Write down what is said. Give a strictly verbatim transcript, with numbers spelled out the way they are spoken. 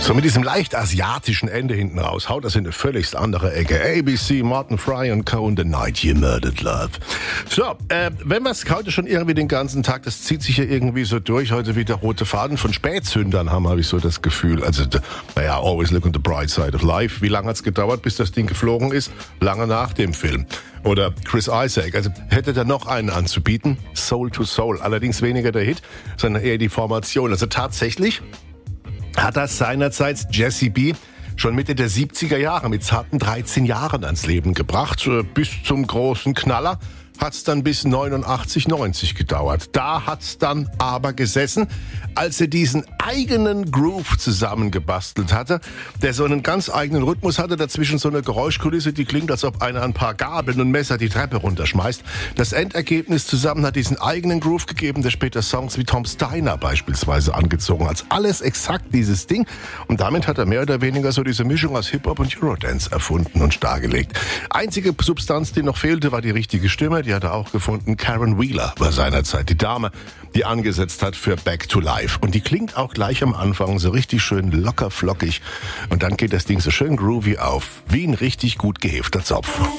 So mit diesem leicht asiatischen Ende hinten raus haut das in eine völligst andere Ecke. A B C, Martin Fry und Co. und The Night You Murdered Love. So, äh, wenn wir es heute schon irgendwie den ganzen Tag, das zieht sich ja irgendwie so durch, heute wieder rote Faden von Spätzündern haben, habe ich so das Gefühl. Also, naja, always look on the bright side of life. Wie lange hat es gedauert, bis das Ding geflogen ist? Lange nach dem Film. Oder Chris Isaak, also hätte da noch einen anzubieten, Soul to Soul. Allerdings weniger der Hit, sondern eher die Formation. Also tatsächlich hat das seinerzeit Jesse B. schon Mitte der siebziger Jahre mit zarten dreizehn Jahren ans Leben gebracht. Bis zum großen Knaller hat's dann bis neunundachtzig, neunzig gedauert. Da hat's dann aber gesessen, als er diesen eigenen Groove zusammengebastelt hatte, der so einen ganz eigenen Rhythmus hatte, dazwischen so eine Geräuschkulisse, die klingt, als ob einer ein paar Gabeln und Messer die Treppe runterschmeißt. Das Endergebnis zusammen hat diesen eigenen Groove gegeben, der später Songs wie Tom Steiner beispielsweise angezogen hat. Alles exakt dieses Ding. Und damit hat er mehr oder weniger so diese Mischung aus Hip-Hop und Eurodance erfunden und dargelegt. Einzige Substanz, die noch fehlte, war die richtige Stimme. Die hat er auch gefunden. Karen Wheeler war seinerzeit die Dame, die angesetzt hat für Back to Life. Und die klingt auch gleich am Anfang so richtig schön locker flockig. Und dann geht das Ding so schön groovy auf, wie ein richtig gut gehefter Zopf.